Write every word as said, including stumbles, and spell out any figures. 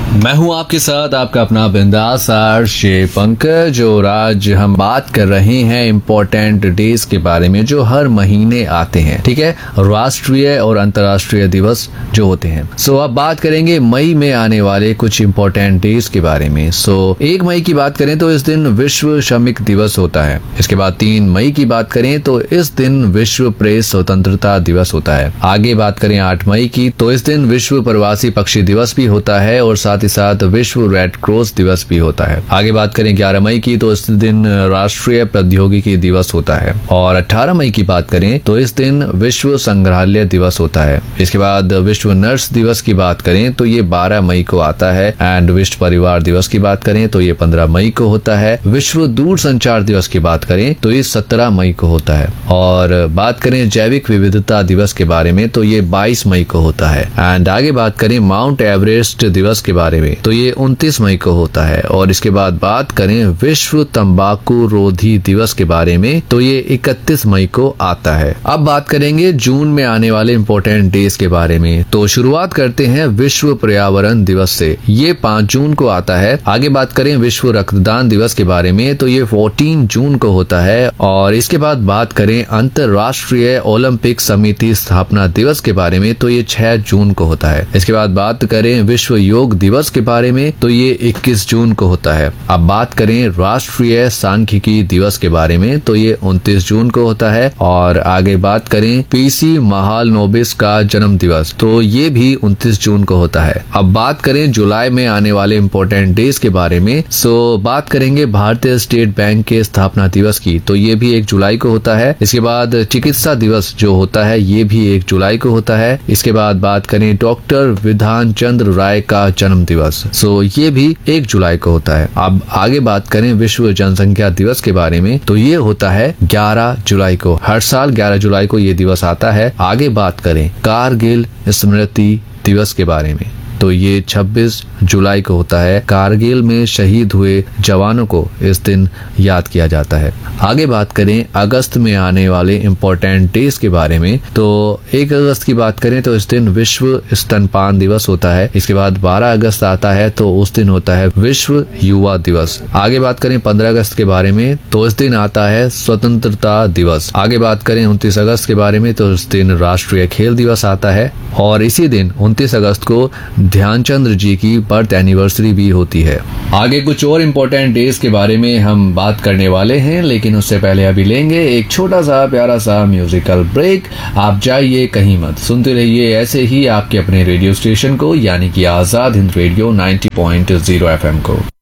मैं हूं आपके साथ आपका अपना बिंदास आरजे पंकज, और आज हम बात कर रहे हैं इम्पोर्टेंट डेज के बारे में जो हर महीने आते हैं। ठीक है, राष्ट्रीय और अंतर्राष्ट्रीय दिवस जो होते हैं। सो so, अब बात करेंगे मई में आने वाले कुछ इम्पोर्टेंट डेज के बारे में। सो so, एक मई की बात करें तो इस दिन विश्व श्रमिक दिवस होता है। इसके बाद तीन मई की बात करें तो इस दिन विश्व प्रेस स्वतंत्रता दिवस होता है। आगे बात करें आठ मई की तो इस दिन विश्व प्रवासी पक्षी दिवस भी होता है और साथ ही साथ विश्व रेड क्रॉस दिवस भी होता है। आगे बात करें ग्यारह मई की तो इस दिन राष्ट्रीय प्रौद्योगिकी दिवस होता है। और अठारह मई की बात करें तो इस दिन विश्व संग्रहालय दिवस होता है। इसके बाद विश्व नर्स दिवस की बात करें तो ये बारह मई को आता है। एंड विश्व परिवार दिवस की बात करें तो ये पंद्रह मई को होता है। विश्व दूर संचार दिवस की बात करें तो ये सत्रह मई को होता है। और बात करें जैविक विविधता दिवस के बारे में तो ये बाईस मई को होता है। एंड आगे बात करें माउंट एवरेस्ट दिवस के बारे में तो ये उनतीस मई को होता है। और इसके बाद बात करें विश्व तंबाकू रोधी दिवस के बारे में तो ये इकतीस मई को आता है। अब बात करेंगे जून में आने वाले इम्पोर्टेंट डेज के बारे में। तो शुरुआत करते हैं विश्व पर्यावरण दिवस से, ये पाँच जून को आता है। आगे बात करें विश्व रक्तदान दिवस के बारे में तो ये चौदह जून को होता है। और इसके बाद बात करें अंतर्राष्ट्रीय ओलंपिक समिति स्थापना दिवस के बारे में तो ये छह जून को होता है। इसके बाद बात करें विश्व योग दिवस के बारे में तो ये इक्कीस जून को होता है। अब बात करें राष्ट्रीय सांख्यिकी दिवस के बारे में तो ये उनतीस जून को होता है। और आगे बात करें पीसी महालनोबिस का जन्म दिवस तो ये भी उनतीस जून को होता है। अब बात करें जुलाई में आने वाले इम्पोर्टेंट डेज के बारे में। सो बात करेंगे भारतीय स्टेट बैंक के स्थापना दिवस की तो ये भी एक जुलाई को होता है। इसके बाद चिकित्सा दिवस जो होता है ये भी एक जुलाई को होता है। इसके बाद बात करें डॉक्टर विधान चंद्र राय का जन्म दिवस, सो ये भी एक जुलाई को होता है। अब आगे बात करें विश्व जनसंख्या दिवस के बारे में तो ये होता है ग्यारह जुलाई को। हर साल ग्यारह जुलाई को ये दिवस आता है। आगे बात करें कारगिल स्मृति दिवस के बारे में तो ये छब्बीस जुलाई को होता है। कारगिल में शहीद हुए जवानों को इस दिन याद किया जाता है। आगे बात करें अगस्त में आने वाले इम्पोर्टेंट डेज के बारे में तो एक अगस्त की बात करें तो इस दिन विश्व स्तनपान दिवस होता है। इसके बाद बारह अगस्त आता है तो उस दिन होता है विश्व युवा दिवस। आगे बात करें पंद्रह अगस्त के बारे में तो इस दिन आता है स्वतंत्रता दिवस। आगे बात करें उनतीस अगस्त के बारे में तो इस दिन राष्ट्रीय खेल दिवस आता है। और इसी दिन उनतीस अगस्त को ध्यानचंद जी की बर्थ एनिवर्सरी भी होती है। आगे कुछ और इम्पोर्टेंट डेज के बारे में हम बात करने वाले हैं, लेकिन उससे पहले अभी लेंगे एक छोटा सा प्यारा सा म्यूजिकल ब्रेक। आप जाइए कहीं मत, सुनते रहिए ऐसे ही आपके अपने रेडियो स्टेशन को, यानी कि आजाद हिंद रेडियो नब्बे पॉइंट शून्य एफ एम को।